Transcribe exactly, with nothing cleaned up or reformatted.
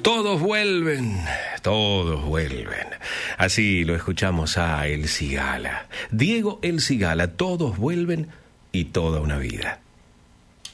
Todos vuelven, todos vuelven. Así lo escuchamos a El Cigala. Diego El Cigala, todos vuelven y toda una vida.